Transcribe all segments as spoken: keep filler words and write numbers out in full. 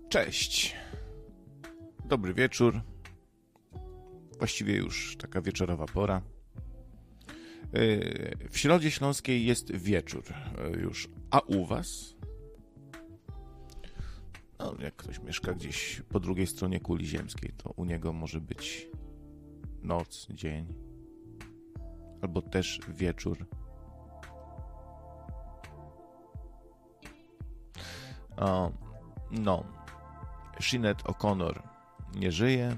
Cześć. Dobry wieczór. Właściwie już taka wieczorowa pora. W Środzie Śląskiej jest wieczór już. A u was? No, jak ktoś mieszka gdzieś po drugiej stronie kuli ziemskiej, to u niego może być noc, dzień. Albo też wieczór. O, no. Sinead O'Connor nie żyje.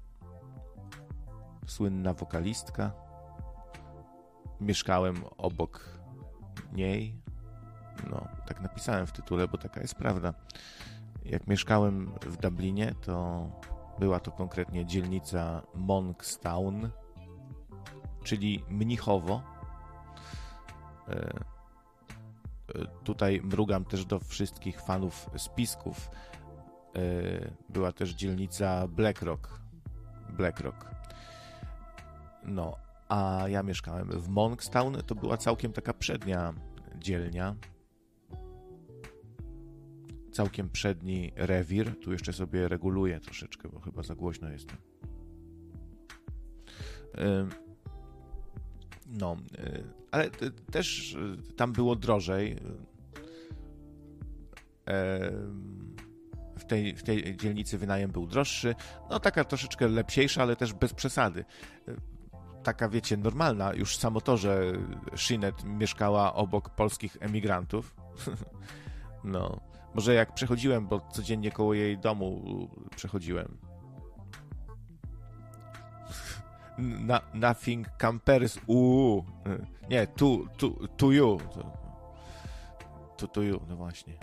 Słynna wokalistka. Mieszkałem obok niej. No, tak napisałem w tytule, bo taka jest prawda. Jak mieszkałem w Dublinie, to była to konkretnie dzielnica Monkstown, czyli Mnichowo. Tutaj mrugam też do wszystkich fanów spisków. Była też dzielnica Blackrock. Blackrock. No, a ja mieszkałem w Monkstown. To była całkiem taka przednia dzielnia. Całkiem przedni rewir. Tu jeszcze sobie reguluję troszeczkę, bo chyba za głośno jestem. No, ale też tam było drożej. W tej, w tej dzielnicy wynajem był droższy. No, taka troszeczkę lepsiejsza, ale też bez przesady. Taka, wiecie, normalna. Już samo to, że Sinead mieszkała obok polskich emigrantów. No, może jak przechodziłem, bo codziennie koło jej domu przechodziłem. Na, nothing compares. Uuu. Nie, to, to, to you. To, to you, no właśnie.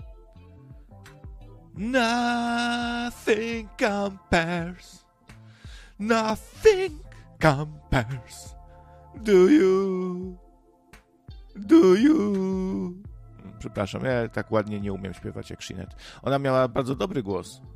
Nothing compares. Nothing compares. Do you? Do you? Przepraszam, ja tak ładnie nie umiem śpiewać jak Sinead. Ona miała bardzo dobry głos.